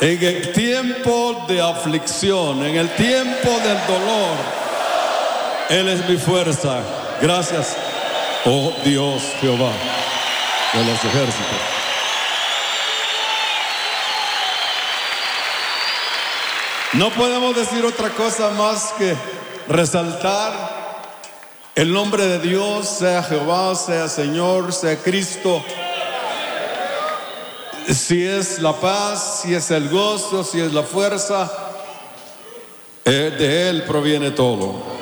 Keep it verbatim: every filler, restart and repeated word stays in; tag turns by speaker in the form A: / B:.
A: En el tiempo de aflicción, en el tiempo del dolor, Él es mi fuerza. Gracias, oh Dios Jehová de los ejércitos. No podemos decir otra cosa más que resaltar el nombre de Dios, sea Jehová, sea Señor, sea Cristo. Si es la paz, si es el gozo, si es la fuerza, de Él proviene todo.